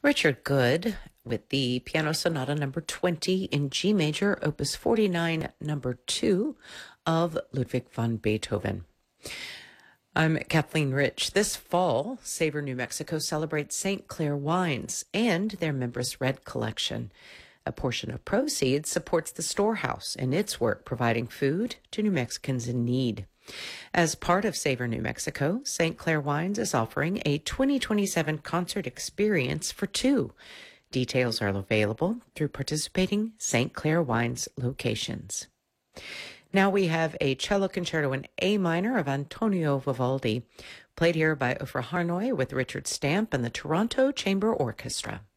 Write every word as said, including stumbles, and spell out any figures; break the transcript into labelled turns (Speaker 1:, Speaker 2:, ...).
Speaker 1: Richard Good with the Piano Sonata number twenty in G major, opus forty-nine, number two of Ludwig van Beethoven. I'm Kathleen Rich. This fall, Savor New Mexico celebrates Saint Clair Wines and their Members Red collection. A portion of proceeds supports the storehouse in its work providing food to New Mexicans in need. As part of Savor New Mexico, Saint Clair Wines is offering a twenty twenty-seven concert experience for two. Details are available through participating Saint Clair Wines locations. Now we have a cello concerto in A minor of Antonio Vivaldi, played here by Ofra Harnoy with Richard Stamp and the Toronto Chamber Orchestra.